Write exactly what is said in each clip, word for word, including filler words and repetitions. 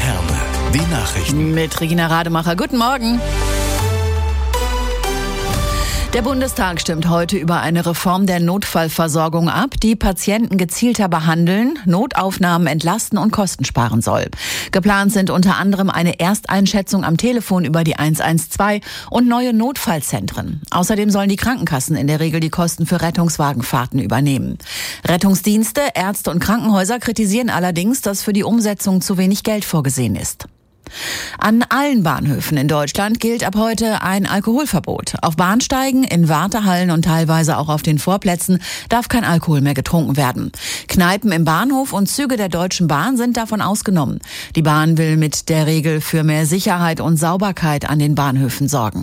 Herne, die Nachrichten. Mit Regina Rademacher. Guten Morgen. Der Bundestag stimmt heute über eine Reform der Notfallversorgung ab, die Patienten gezielter behandeln, Notaufnahmen entlasten und Kosten sparen soll. Geplant sind unter anderem eine Ersteinschätzung am Telefon über die eins eins zwei und neue Notfallzentren. Außerdem sollen die Krankenkassen in der Regel die Kosten für Rettungswagenfahrten übernehmen. Rettungsdienste, Ärzte und Krankenhäuser kritisieren allerdings, dass für die Umsetzung zu wenig Geld vorgesehen ist. An allen Bahnhöfen in Deutschland gilt ab heute ein Alkoholverbot. Auf Bahnsteigen, in Wartehallen und teilweise auch auf den Vorplätzen darf kein Alkohol mehr getrunken werden. Kneipen im Bahnhof und Züge der Deutschen Bahn sind davon ausgenommen. Die Bahn will mit der Regel für mehr Sicherheit und Sauberkeit an den Bahnhöfen sorgen.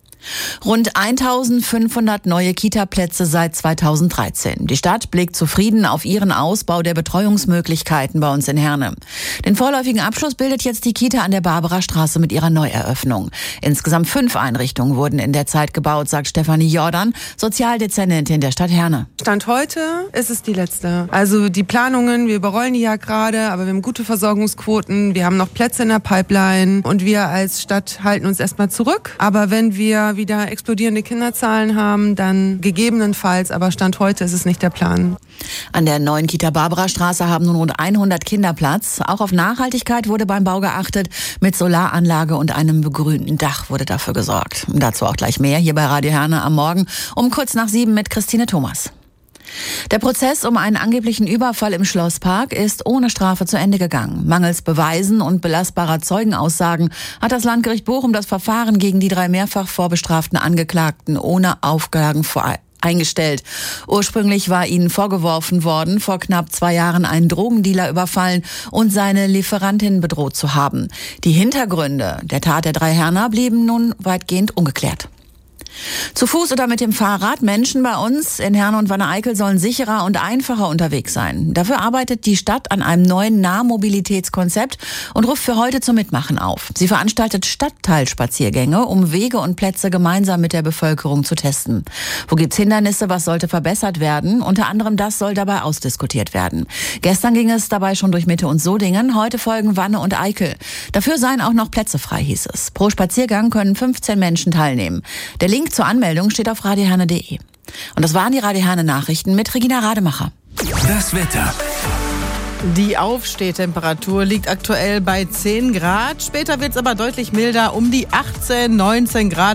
Rund eintausendfünfhundert neue Kita-Plätze seit zweitausenddreizehn. Die Stadt blickt zufrieden auf ihren Ausbau der Betreuungsmöglichkeiten bei uns in Herne. Den vorläufigen Abschluss bildet jetzt die Kita an der Barbarastraße mit ihrer Neueröffnung. Insgesamt fünf Einrichtungen wurden in der Zeit gebaut, sagt Stefanie Jordan, Sozialdezernentin der Stadt Herne. Stand heute ist es die letzte. Also die Planungen, wir überrollen die ja gerade, aber wir haben gute Versorgungsquoten, wir haben noch Plätze in der Pipeline und wir als Stadt halten uns erstmal zurück. Aber wenn wir wieder explodierende Kinderzahlen haben, dann gegebenenfalls, aber Stand heute ist es nicht der Plan. An der neuen Kita Barbarastraße haben nun rund hundert Kinder Platz. Auch auf Nachhaltigkeit wurde beim Bau geachtet. Mit Solaranlage und einem begrünten Dach wurde dafür gesorgt. Dazu auch gleich mehr hier bei Radio Herne am Morgen um kurz nach sieben mit Christine Thomas. Der Prozess um einen angeblichen Überfall im Schlosspark ist ohne Strafe zu Ende gegangen. Mangels Beweisen und belastbarer Zeugenaussagen hat das Landgericht Bochum das Verfahren gegen die drei mehrfach vorbestraften Angeklagten ohne Auflagen eingestellt. Ursprünglich war ihnen vorgeworfen worden, vor knapp zwei Jahren einen Drogendealer überfallen und seine Lieferantin bedroht zu haben. Die Hintergründe der Tat der drei Herner blieben nun weitgehend ungeklärt. Zu Fuß oder mit dem Fahrrad, Menschen bei uns in Herne und Wanne-Eickel sollen sicherer und einfacher unterwegs sein. Dafür arbeitet die Stadt an einem neuen Nahmobilitätskonzept und ruft für heute zum Mitmachen auf. Sie veranstaltet Stadtteilspaziergänge, um Wege und Plätze gemeinsam mit der Bevölkerung zu testen. Wo gibt's Hindernisse, was sollte verbessert werden? Unter anderem das soll dabei ausdiskutiert werden. Gestern ging es dabei schon durch Mitte und Sodingen, heute folgen Wanne und Eickel. Dafür seien auch noch Plätze frei, hieß es. Pro Spaziergang können fünfzehn Menschen teilnehmen. Der Link zur Anmeldung steht auf radio herne punkt de. Und das waren die Radio Herne Nachrichten mit Regina Rademacher. Das Wetter. Die Aufstehtemperatur liegt aktuell bei zehn Grad. Später wird es aber deutlich milder, um die achtzehn, neunzehn Grad.